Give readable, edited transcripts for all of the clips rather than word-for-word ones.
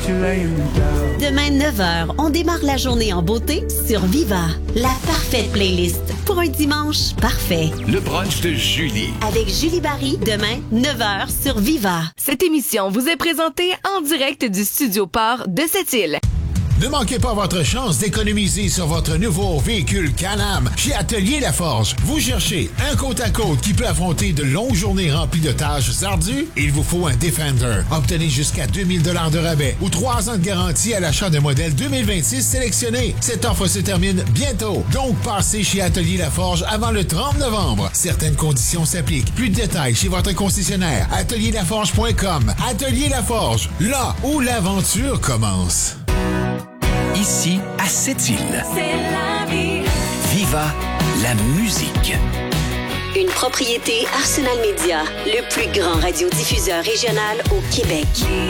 Demain, 9h, on démarre la journée en beauté sur Viva. La parfaite playlist pour un dimanche parfait. Le brunch de Julie. Avec Julie Barry, demain, 9h sur Viva. Cette émission vous est présentée en direct du Studio Port de Sept-Îles. Ne manquez pas votre chance d'économiser sur votre nouveau véhicule Can-Am chez Atelier Laforge. Vous cherchez un côte-à-côte qui peut affronter de longues journées remplies de tâches ardues? Il vous faut un Defender. Obtenez jusqu'à 2000 $ de rabais ou 3 ans de garantie à l'achat d'un modèle 2026 sélectionné. Cette offre se termine bientôt. Donc, passez chez Atelier Laforge avant le 30 novembre. Certaines conditions s'appliquent. Plus de détails chez votre concessionnaire. AtelierLaforge.com. Atelier Laforge, là où l'aventure commence. Ici, à Sept-Îles. C'est la vie. Viva la musique. Une propriété Arsenal Media, le plus grand radiodiffuseur régional au Québec.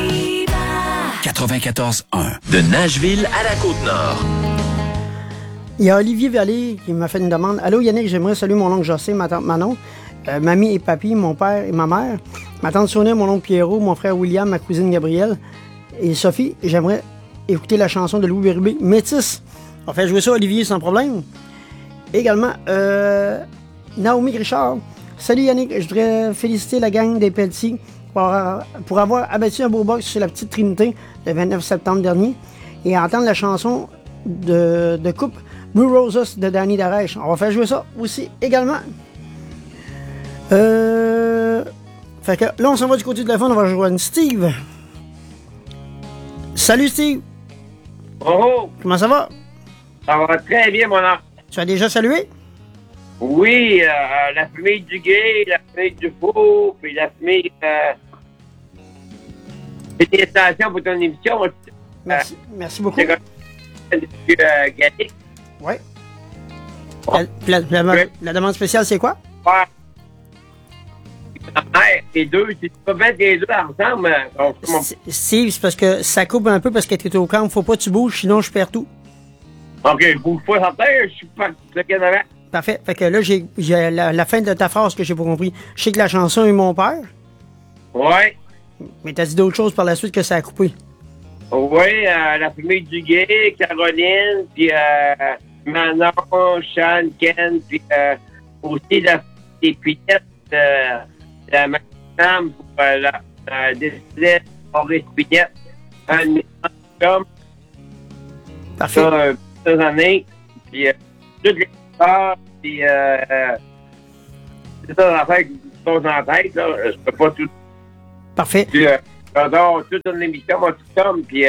94.1. De Nashville à la Côte-Nord. Il y a Olivier Vallée qui m'a fait une demande. Allô Yannick, j'aimerais saluer mon oncle José, ma tante Manon, mamie et papy, mon père et ma mère, ma tante Sonia, mon oncle Pierrot, mon frère William, ma cousine Gabrielle et Sophie. J'aimerais écouter la chanson de Louis Bérubé, Métis. On fait jouer ça, Olivier, sans problème. Également, Naomi Richard. Salut Yannick, je voudrais féliciter la gang des Pelletiers pour avoir abattu un beau box sur la Petite Trinité le 29 septembre dernier et entendre la chanson de coupe Blue Roses de Danny Darèche. On va faire jouer ça aussi également. Fait que là, on s'en va du côté de la fin, on va rejoindre Steve. Salut Steve! Oh! Comment ça va? Ça va très bien, mon enfant. Tu as déjà salué? Oui, la famille du gay, la famille du faux, puis la famille... Félicitations pour ton émission. Merci, merci beaucoup. Gatti. Oui. La demande spéciale, c'est quoi? Ouais. Les deux, si tu peux mettre les deux ensemble... Steve, c'est parce que ça coupe un peu parce que tu es au camp. Faut pas que tu bouges, sinon je perds tout. OK, je bouge pas sans terre, je suis pas le Canada. Parfait. Fait que là, j'ai la fin de ta phrase que j'ai pas compris. Je sais que la chanson est mon père. Ouais. Mais t'as dit d'autres choses par la suite que ça a coupé. Oui, la famille Duguay, Caroline, puis Manon, Sean, Ken, puis aussi les pinettes de la même femme pour la décidée Maurice Pinette. Un homme. Parfait. Ça, années. Puis toutes les histoires, puis c'est ça l'affaire qui se pose en tête, là. Je peux pas tout. Parfait. Puis j'adore toute une émission, moi, tout comme, puis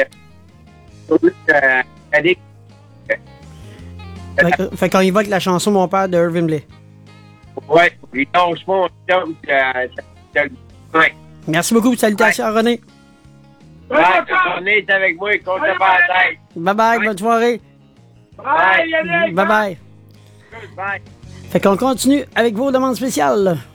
fait qu'on y va avec la chanson Mon père de Irving Blais. Ouais, puis lâche mon chum, ouais. Merci beaucoup, salutations à René. Ouais, René est avec moi, compte pas la tête. Bye bye, bonne soirée. Bye, Yannick. Bye bye. Bye. Fait qu'on continue avec vos demandes spéciales.